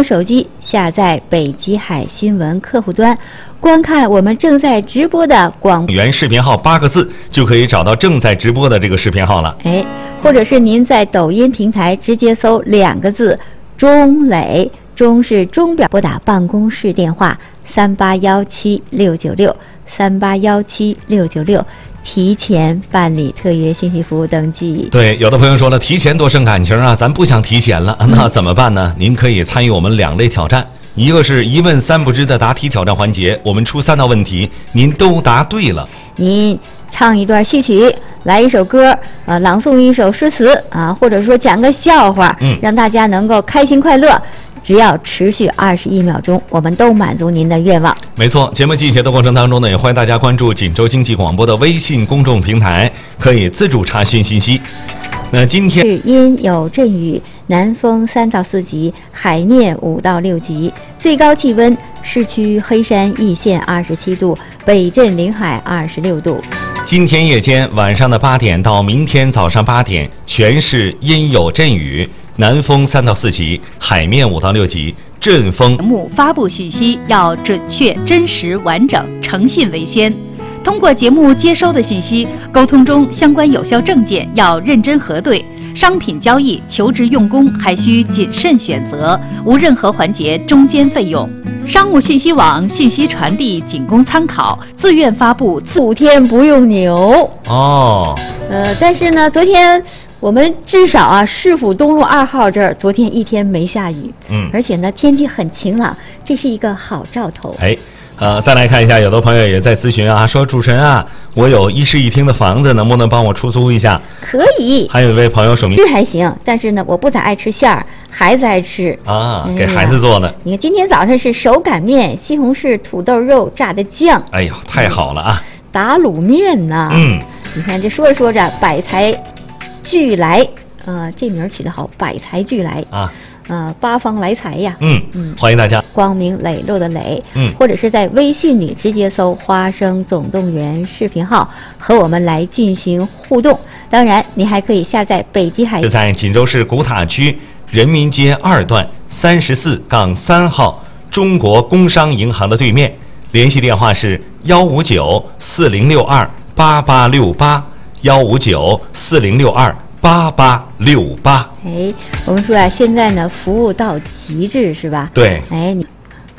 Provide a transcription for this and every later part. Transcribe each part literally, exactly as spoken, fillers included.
用手机下载北极海新闻客户端，观看我们正在直播的广原视频号八个字就可以找到正在直播的这个视频号了。 哎，或者是您在抖音平台直接搜两个字“钟磊”，钟是钟表，拨打办公室电话三八幺七六九六三八幺七六九六。提前办理特约信息服务登记。 对，有的朋友说了，提前多生感情啊，咱不想提前了，那怎么办呢？您可以参与我们两类挑战，一个是一问三不知的答题挑战环节，我们出三道问题，您都答对了， 您唱一段戏曲，来一首歌，呃，朗诵一首诗词啊，或者说讲个笑话， 嗯， 让大家能够开心快乐。只要持续二十一秒钟，我们都满足您的愿望。 没错，节目进行的过程当中呢，也欢迎大家关注锦州经济广播的微信公众平台，可以自主查询信息。那今天是阴有阵雨，南风三到四级，海面五到六级，最高气温市区黑山易县二十七度，北镇临海二十六度。 今天夜间晚上的八点到明天早上八点，全市阴有阵雨。南风三到四级，海面五到六级，阵风。 节目发布信息要准确、真实、完整，诚信为先。通过节目接收的信息，沟通中相关有效证件要认真核对。商品交易、求职用工还需谨慎选择，无任何环节中间费用。商务信息网信息传递仅供参考，自愿发布自五天不用牛哦。 呃，但是呢，昨天。我们至少啊，市府东路二号这儿昨天一天没下雨， 嗯， 而且呢天气很晴朗，这是一个好兆头。 哎，呃，再来看一下，有的朋友也在咨询啊，说主持人啊，我有一室一厅的房子，能不能帮我出租一下？ 可以。 还有一位朋友署名是还行，但是呢，我不咋爱吃馅儿，孩子爱吃啊，给孩子做的。 哎、你看今天早上是手擀面、西红柿土豆肉炸的酱， 哎呦，太好了啊！ 打卤面呐， 嗯， 你看这说着说着，百财俱来。呃，这名起得好，百财俱来啊， 呃，八方来财呀。 嗯嗯，欢迎大家。 光明磊落的磊， 嗯， 或者是在微信里直接搜“花生总动员”视频号，和我们来进行互动。当然，你还可以下载北极海。 是在锦州市古塔区人民街二段三十四杠三号中国工商银行的对面，联系电话是幺五九四零六二八八六八幺五九四零六二。八八六八， 哎，我们说啊，现在呢，服务到极致，是吧？ 对。 哎，你，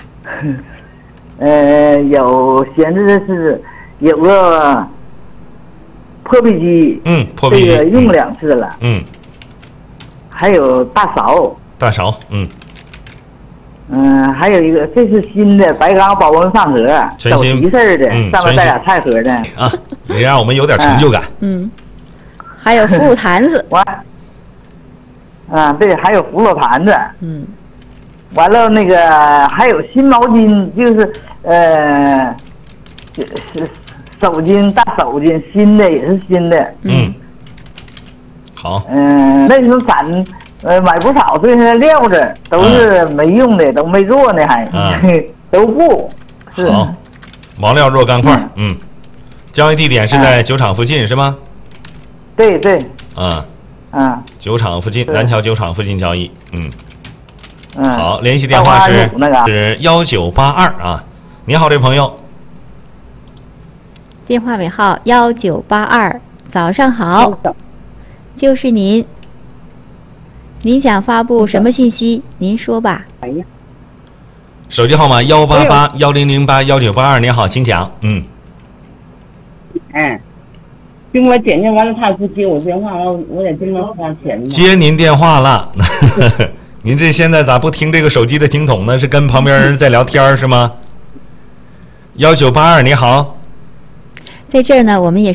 呃，有闲置的是有个破壁机， 嗯，破壁机， 这个用两次了， 嗯， 还有大勺， 大勺，嗯， 嗯、呃，还有一个，这是新的白钢保温饭盒， 全新手提式的， 嗯、 上面带俩菜盒的啊，也让我们有点成就感， 嗯。还有服务坛子， 完，啊，对，还有服务坛子， 嗯， 完了那个还有新毛巾，就是呃，是手巾大手巾，新的也是新的， 嗯，好， 嗯、呃，那时候咱呃买不少，这些料子都是没用的，嗯、都没做呢还，嗯、都不是。 好，毛料若干块，嗯，嗯交易地点是在酒厂附近、嗯、是吗？ 对对， 嗯， 嗯， 酒厂附近，南桥酒厂附近交易，嗯， 嗯， 好，联系电话是是幺九八二啊。你好，这位朋友， 电话尾号幺九八二，早上好，就是您，您想发布什么信息？您说吧。 哎呀， 手机号码幺八八幺零零八幺九八二，您好，请讲，嗯， 嗯。跟我姐姐完了，她不接我电话，我我也跟她花钱。 接您电话了，您这现在咋不听这个手机的听筒呢？是跟旁边人在聊天是吗？幺九八二，你好， 在这儿呢，我们也。